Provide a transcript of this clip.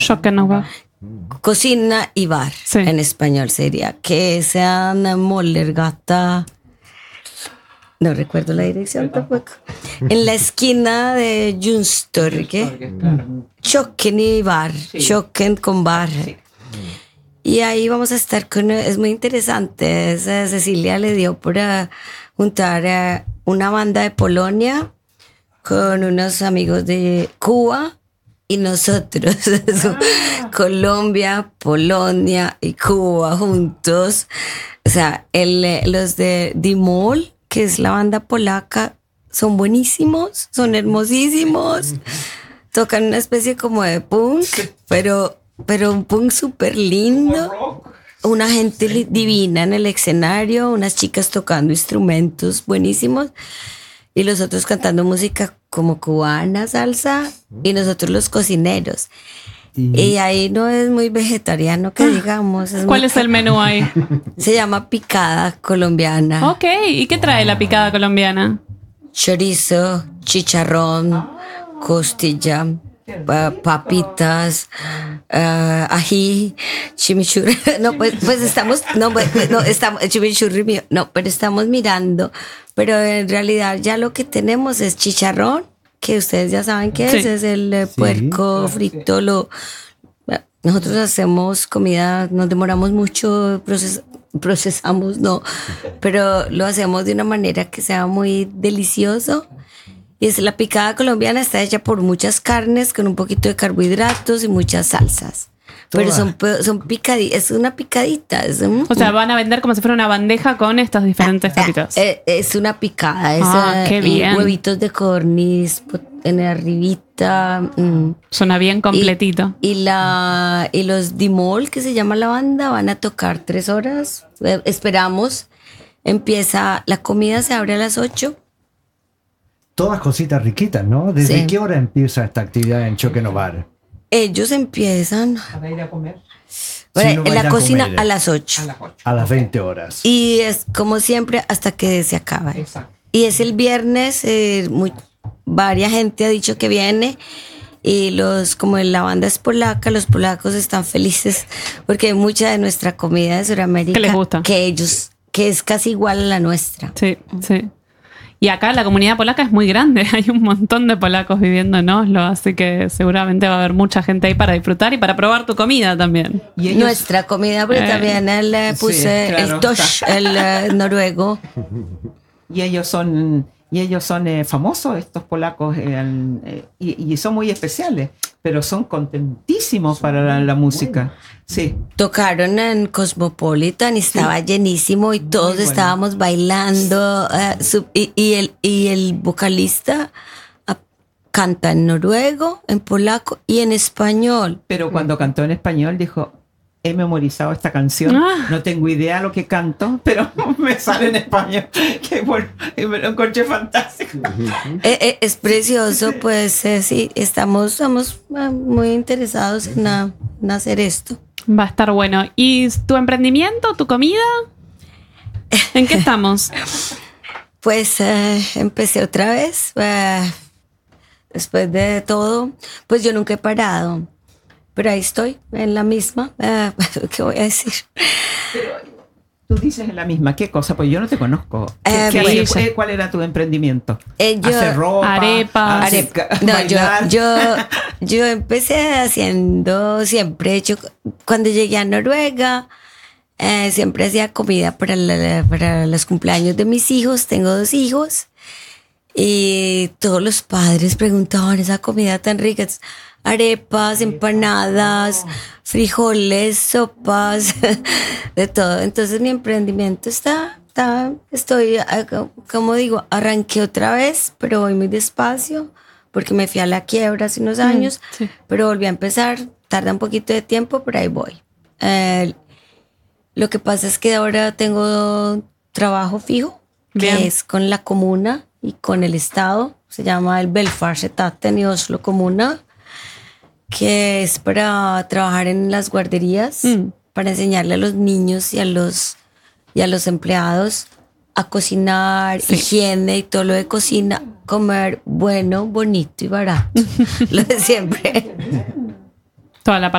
Jochen no bar. Cocina y bar, Sí. en español sería. Que sean Mollergata. No recuerdo la dirección tampoco. En la esquina de Junstorge. Jochen y bar. Jochen con bar. Y ahí vamos a estar con... Es muy interesante. Cecilia le dio por juntar a una banda de Polonia con unos amigos de Cuba y nosotros. Colombia, Polonia y Cuba juntos. O sea, los de Dimol, que es la banda polaca, son buenísimos, son hermosísimos. Tocan una especie como de punk, pero un punk súper lindo. Una gente divina en el escenario, unas chicas tocando instrumentos buenísimos y los otros cantando música como cubana, salsa, y nosotros los cocineros. Y ahí no es muy vegetariano que digamos. ¿Cuál es el menú ahí? Se llama picada colombiana. Ok, ¿y qué trae la picada colombiana? Chorizo, chicharrón, costilla, papitas, ají, chimichurri. No, pues estamos, estamos, chimichurri mío, no, pero estamos mirando. Pero en realidad ya lo que tenemos es chicharrón, que ustedes ya saben qué es el puerco frito. Nosotros hacemos comida, nos demoramos mucho, procesamos, no, pero lo hacemos de una manera que sea muy delicioso. Y es la picada colombiana, está hecha por muchas carnes con un poquito de carbohidratos y muchas salsas. Pero son picaditas, es una picadita. O sea, van a vender como si fuera una bandeja con estos diferentes tapitas. Es una picada, qué bien. Huevitos de codorniz en arribita. Suena bien completito. Y los Dimol, que se llama la banda, van a tocar 3 horas. Esperamos. La comida se abre a las 8. Todas cositas riquitas, ¿no? ¿Desde Sí. qué hora empieza esta actividad en Jochen no bar? Ellos empiezan ¿Para ir a comer? bueno, no en van la a cocina comer. a las 8. A las 8. A las 20 horas. Y es como siempre hasta que se acaba. Exacto. Y es el viernes, varias gente ha dicho que viene. Y como la banda es polaca, los polacos están felices porque mucha de nuestra comida de Sudamérica Que les gusta. que es casi igual a la nuestra. Sí, sí. Y acá la comunidad polaca es muy grande, hay un montón de polacos viviendo en Oslo, así que seguramente va a haber mucha gente ahí para disfrutar y para probar tu comida también. Y ellos, Nuestra comida, pero también puse sí, claro. el tosh, el noruego. y ellos son famosos, estos polacos, y son muy especiales, pero son contentísimos para la música. Sí. Tocaron en Cosmopolitan y estaba llenísimo y todos bueno. estábamos bailando. Y el vocalista canta en noruego, en polaco y en español. Pero cuando cantó en español dijo: he memorizado esta canción, no tengo idea lo que canto, pero me sale en español. Qué bueno, y me lo encontré fantástico. Es precioso, pues sí, estamos muy interesados en hacer esto. Va a estar bueno. ¿Y tu emprendimiento, tu comida? ¿En qué estamos? Pues empecé otra vez, después de todo, pues yo nunca he parado, pero ahí estoy, en la misma, ¿qué voy a decir? Tú dices en la misma, ¿qué cosa? Pues yo no te conozco. ¿Cuál era tu emprendimiento? ¿Hacer ropa? Arepas. No, bailar? yo empecé haciendo, siempre he hecho, cuando llegué a Noruega, siempre hacía comida para los cumpleaños de mis hijos, tengo 2 hijos, y todos los padres preguntaban esa comida tan rica, arepas, empanadas, frijoles, sopas, de todo. Entonces mi emprendimiento estoy, como digo, arranqué otra vez, pero voy muy despacio porque me fui a la quiebra hace unos años, sí. pero volví a empezar, tarda un poquito de tiempo, pero ahí voy. Lo que pasa es que ahora tengo trabajo fijo, Bien. que es con la comuna y con el estado, se llama el Velferdsetaten y Oslo Comuna, que es para trabajar en las guarderías, para enseñarle a los niños y a los empleados a cocinar, higiene y todo lo de cocina, comer bueno, bonito y barato. Lo de siempre. Toda la